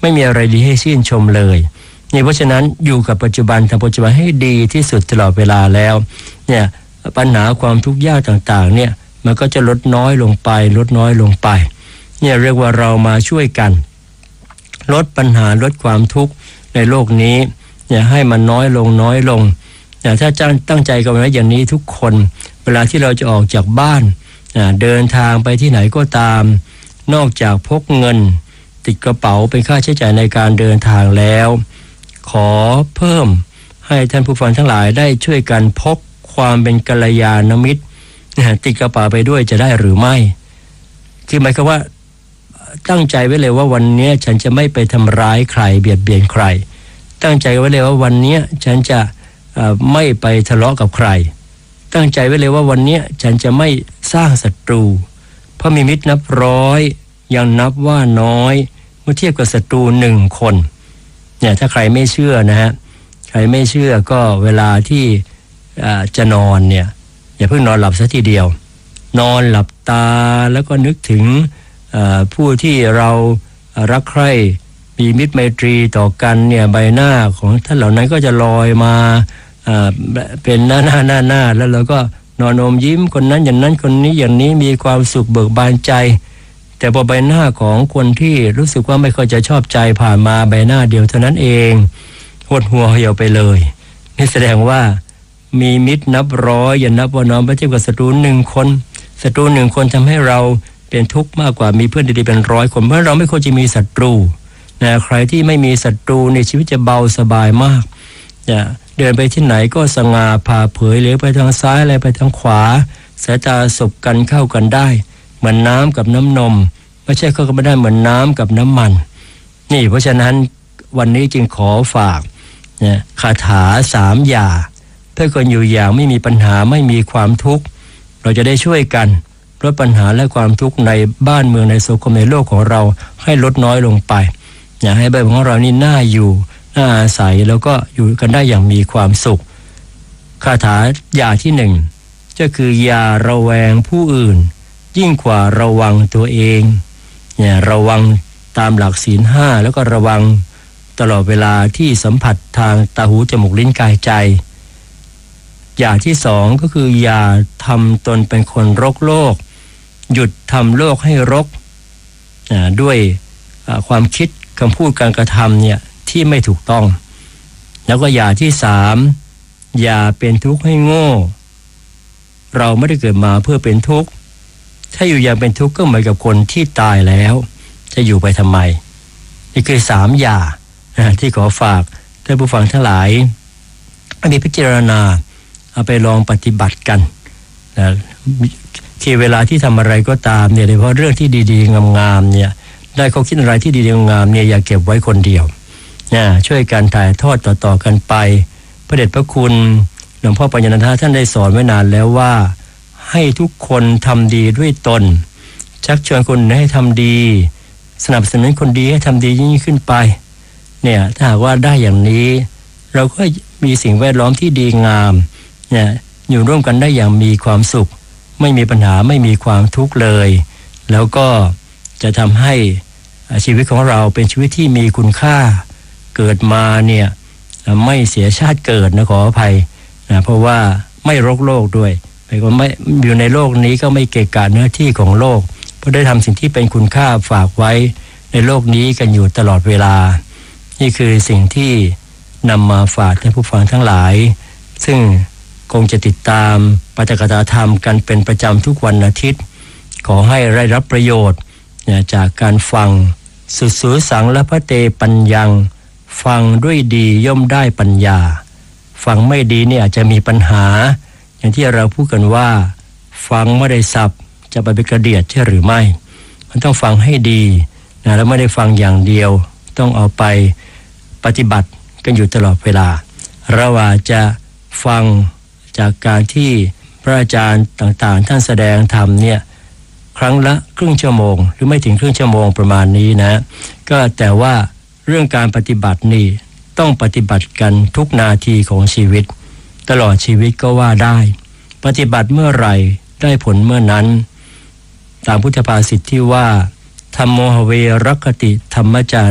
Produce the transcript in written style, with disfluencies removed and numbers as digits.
ไม่มีอะไรดีให้ชื่นชมเลยนี่เพราะฉะนั้นอยู่กับปัจจุบันทำปัจจุบันให้ดีที่สุดตลอดเวลาแล้วเนี่ยปัญหาความทุกข์ยากต่างๆเนี่ยมันก็จะลดน้อยลงไปเนี่ยเรียกว่าเรามาช่วยกันลดปัญหาลดความทุกข์ในโลกนี้เนี่ยให้มันน้อยลงเนี่ยถ้าตั้งใจกันไว้อย่างนี้ทุกคนเวลาที่เราจะออกจากบ้านเดินทางไปที่ไหนก็ตามนอกจากพกเงินติดกระเป๋าเป็นค่าใช้จ่ายในการเดินทางแล้วขอเพิ่มให้ท่านผู้ฟังทั้งหลายได้ช่วยกันพกความเป็นกัลยาณมิตรติดกระเป๋าไปด้วยจะได้หรือไม่คือหมายความว่าตั้งใจไว้เลยว่าวันนี้ฉันจะไม่ไปทำร้ายใครเบียดเบียนใครตั้งใจไว้เลยว่าวันนี้ฉันจะไม่ไปทะเลาะกับใครตั้งใจไว้เลยว่าวันนี้ฉันจะไม่สร้างศัตรูเพราะมีมิตรนับร้อยยังนับว่าน้อยเมื่อเทียบกับศัตรู1 คนเนี่ยถ้าใครไม่เชื่อนะฮะใครไม่เชื่อก็เวลาที่จะนอนเนี่ยอย่าเพิ่งนอนหลับซะทีเดียวนอนหลับตาแล้วก็นึกถึงผู้ที่เรารักใคร่มีมิตรไมตรีต่อกันเนี่ยใบหน้าของท่านเหล่านั้นก็จะลอยมาเป็นหน้าแล้วเราก็นอนอมยิ้มคนนั้นอย่างนั้นคนนี้อย่างนี้มีความสุขเบิกบานใจแต่พอใบหน้าของคนที่รู้สึกว่าไม่ค่อยจะชอบใจผ่านมาใบหน้าเดียวเท่านั้นเองหดหัวเหี่ยวไปเลยนี่แสดงว่ามีมิตรนับร้อยอย่านับว่าน้อยไม่ใช่กับศัตรู1 คนศัตรู1 คนทำให้เราเป็นทุกข์มากกว่ามีเพื่อนดีๆเป็น100 คนเพราะเราไม่ควรจะมีศัตรูนะใครที่ไม่มีศัตรูในชีวิตจะเบาสบายมากเดินไปที่ไหนก็สง่าผ่าเผยหรือไปทางซ้ายอะไรไปทางขวาสายตาสบกันเข้ากันได้เหมือนน้ำกับน้ำนมไม่ใช่เข้ากันไม่ได้เหมือนน้ำกับน้ำมันนี่เพราะฉะนั้นวันนี้จึงขอฝากคาถา3 อย่างเพื่อคนอยู่อย่างไม่มีปัญหาไม่มีความทุกข์เราจะได้ช่วยกันลดปัญหาและความทุกข์ในบ้านเมืองในสังคมในโลกของเราให้ลดน้อยลงไปอยากให้บ้านของเรานี่น่าอยู่น่าอาศัยแล้วก็อยู่กันได้อย่างมีความสุขคาถาอย่างที่1ก็คืออย่าระแวงผู้อื่นยิ่งกว่าระวังตัวเองเนี่ยระวังตามหลักศีล 5แล้วก็ระวังตลอดเวลาที่สัมผัสทางตาหูจมูกลิ้นกายใจอย่างที่2ก็คืออย่าทำตนเป็นคนรกโลกหยุดทำโลกให้รกด้วยความคิดคำพูดการกระทำเนี่ยที่ไม่ถูกต้องแล้วก็อย่างที่3อย่าเป็นทุกข์ให้โง่เราไม่ได้เกิดมาเพื่อเป็นทุกข์ถ้าอยู่อย่างเป็นทุกข์ก็เหมือนกับคนที่ตายแล้วจะอยู่ไปทำไมนี่คือ3 อย่างที่ขอฝากท่านผู้ฟังทั้งหลายอันนี้พิจารณาเอาไปลองปฏิบัติกันนะที่เวลาที่ทำอะไรก็ตามเนี่ยโดยเฉพาะเรื่องที่ดีๆงามๆเนี่ยได้เขาคิดอะไรที่ดีๆงามๆเนี่ยอย่าเก็บไว้คนเดียวช่วยกันถ่ายทอดต่อๆกันไปพระเดชพระคุณหลวงพ่อปัญญานันทท่านได้สอนไว้นานแล้วว่าให้ทุกคนทำดีด้วยตนชักชวนคนให้ทำดีสนับสนุนคนดีให้ทำดียิ่งขึ้นไปเนี่ยถ้าหากว่าได้อย่างนี้เราก็มีสิ่งแวดล้อมที่ดีงามเนี่ยอยู่ร่วมกันได้อย่างมีความสุขไม่มีปัญหาไม่มีความทุกข์เลยแล้วก็จะทำให้ชีวิตของเราเป็นชีวิตที่มีคุณค่าเกิดมาเนี่ยไม่เสียชาติเกิดนะขออภัยนะเพราะว่าไม่รกโลกด้วยไม่อยู่ในโลกนี้ก็ไม่เกะกะเนื้อที่ของโลกเพราะได้ทำสิ่งที่เป็นคุณค่าฝากไว้ในโลกนี้กันอยู่ตลอดเวลานี่คือสิ่งที่นำมาฝากท่านผู้ฟังทั้งหลายซึ่งคงจะติดตามปาฐกถาธรรมกันเป็นประจำทุกวันอาทิตย์ขอให้ได้รับประโยชน์จากการฟังสุดสูสังและพระเตปัญญังฟังด้วยดีย่อมได้ปัญญาฟังไม่ดีเนี่ยอาจจะมีปัญหาอย่างที่เราพูดกันว่าฟังไม่ได้สับจะไปเป็นกระเดียดใช่หรือไม่มันต้องฟังให้ดีนะแล้วไม่ได้ฟังอย่างเดียวต้องเอาไปปฏิบัติกันอยู่ตลอดเวลาเราอาจจะฟังจากการที่พระอาจารย์ต่างๆท่านแสดงธรรมเนี่ยครั้งละครึ่งชั่วโมงหรือไม่ถึงครึ่งชั่วโมงประมาณนี้นะก็แต่ว่าเรื่องการปฏิบัตินี่ต้องปฏิบัติกันทุกนาทีของชีวิตตลอดชีวิตก็ว่าได้ปฏิบัติเมื่อไหร่ได้ผลเมื่อนั้นตามพุทธภาษิตที่ว่าธัมโมหเวรัคติธรรมจา